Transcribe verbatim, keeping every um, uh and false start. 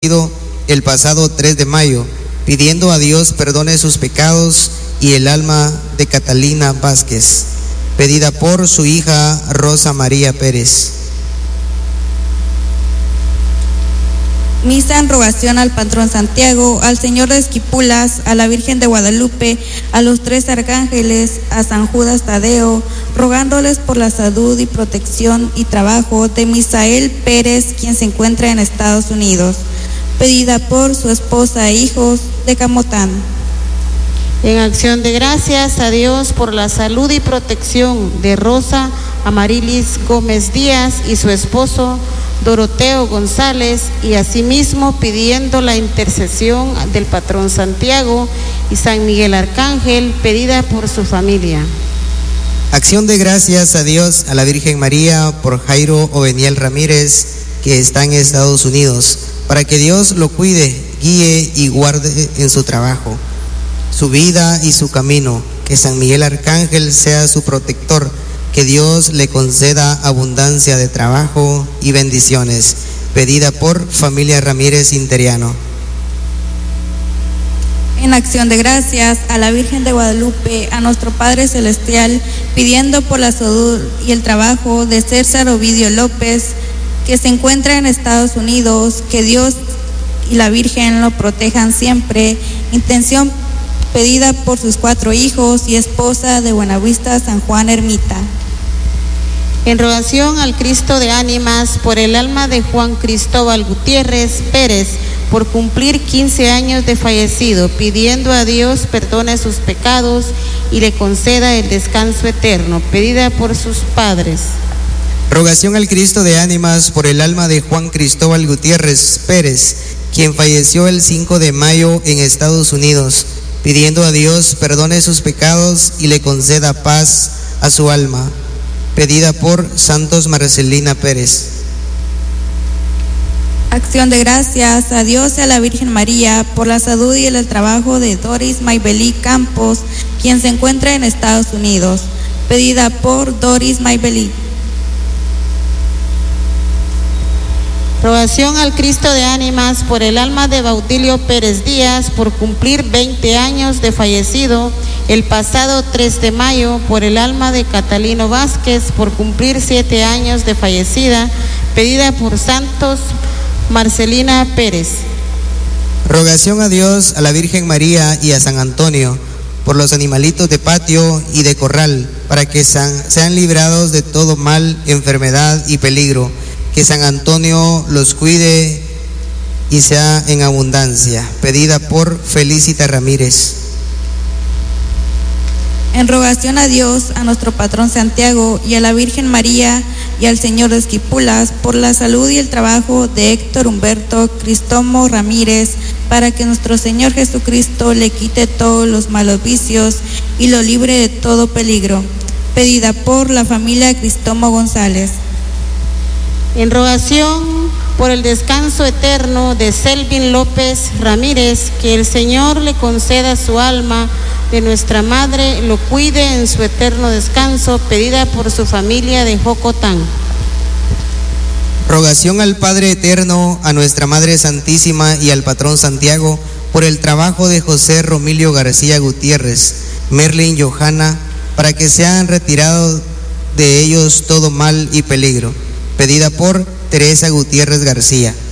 el pasado tres de mayo, pidiendo a Dios perdone sus pecados y el alma de Catalina Vázquez, pedida por su hija Rosa María Pérez. Misa en rogación al patrón Santiago, al Señor de Esquipulas, a la Virgen de Guadalupe, a los tres arcángeles, a San Judas Tadeo, rogándoles por la salud y protección y trabajo de Misael Pérez, quien se encuentra en Estados Unidos, pedida por su esposa e hijos de Camotán. En acción de gracias a Dios por la salud y protección de Rosa Amarilis Gómez Díaz y su esposo Doroteo González, y asimismo pidiendo la intercesión del patrón Santiago y San Miguel Arcángel, pedida por su familia. Acción de gracias a Dios, a la Virgen María, por Jairo Oveniel Ramírez, que está en Estados Unidos, para que Dios lo cuide, guíe y guarde en su trabajo, su vida y su camino, que San Miguel Arcángel sea su protector, que Dios le conceda abundancia de trabajo y bendiciones, pedida por familia Ramírez Interiano. En acción de gracias a la Virgen de Guadalupe, a nuestro Padre Celestial, pidiendo por la salud y el trabajo de César Ovidio López, que se encuentra en Estados Unidos, que Dios y la Virgen lo protejan siempre. Intención pedida por sus cuatro hijos y esposa de Buenavista, San Juan Ermita. En rogación al Cristo de Ánimas por el alma de Juan Cristóbal Gutiérrez Pérez, por cumplir quince años de fallecido, pidiendo a Dios perdone sus pecados y le conceda el descanso eterno, pedida por sus padres. Rogación al Cristo de Ánimas por el alma de Juan Cristóbal Gutiérrez Pérez, quien falleció el cinco de mayo en Estados Unidos, pidiendo a Dios perdone sus pecados y le conceda paz a su alma, pedida por Santos Marcelina Pérez. Acción de gracias a Dios y a la Virgen María por la salud y el trabajo de Doris Maybelí Campos, quien se encuentra en Estados Unidos, pedida por Doris Maybelí. Rogación al Cristo de Ánimas por el alma de Baudilio Pérez Díaz, por cumplir veinte años de fallecido el pasado tres de mayo, por el alma de Catalino Vázquez, por cumplir siete años de fallecida, pedida por Santos Marcelina Pérez. Rogación a Dios, a la Virgen María y a San Antonio por los animalitos de patio y de corral, para que sean, sean librados de todo mal, enfermedad y peligro, que San Antonio los cuide y sea en abundancia, pedida por Felicita Ramírez. En rogación a Dios, a nuestro patrón Santiago y a la Virgen María y al Señor de Esquipulas por la salud y el trabajo de Héctor Humberto Cristomo Ramírez, para que nuestro Señor Jesucristo le quite todos los malos vicios y lo libre de todo peligro, pedida por la familia Cristomo González. En rogación por el descanso eterno de Selvin López Ramírez, que el Señor le conceda su alma, de nuestra madre lo cuide en su eterno descanso, pedida por su familia de Jocotán. Rogación al Padre Eterno, a nuestra Madre Santísima y al patrón Santiago por el trabajo de José Romilio García Gutiérrez, Merlin Johanna, para que sean retirados de ellos todo mal y peligro, pedida por Teresa Gutiérrez García.